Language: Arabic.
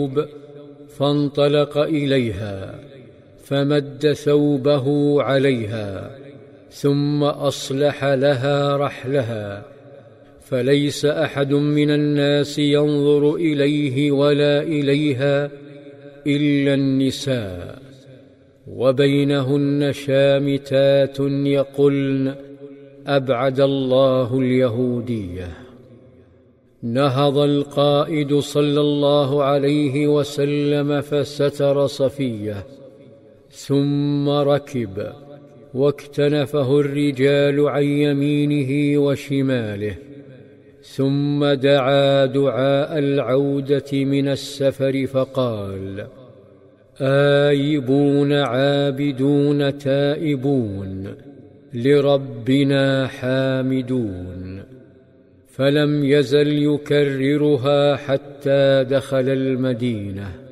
فانطلق إليها فمد ثوبه عليها ثم أصلح لها رحلها، فليس أحد من الناس ينظر إليه ولا إليها إلا النساء، وبينهن شامتات يقولن: أبعد الله اليهودية. نهض القائد صلى الله عليه وسلم فستر صفية، ثم ركب واكتنفه الرجال عن يمينه وشماله، ثم دعا دعاء العودة من السفر فقال: آيبون عابدون تائبون لربنا حامدون. فلم يزل يكررها حتى دخل المدينة.